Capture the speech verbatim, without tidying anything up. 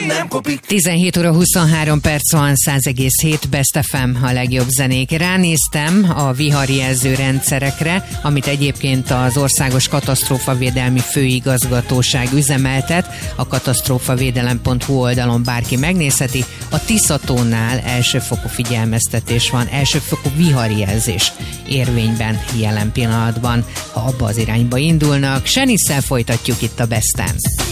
nem kopik. tizenhét óra huszonhárom perc van, száz egész hét Best ef em a legjobb zenék. Ránéztem a viharjelző rendszerekre, amit egyébként az Országos Katasztrófavédelmi Főigazgatóság üzemeltet. A katasztrófavédelem pont hu oldalon bárki megnézheti. A Tiszatónál elsőfokú figyelmeztetés van, elsőfokú viharjelzés érvényben jelen pillanatban. Ha abba az irányba indulnak, Senisszel folytatjuk itt a Besten.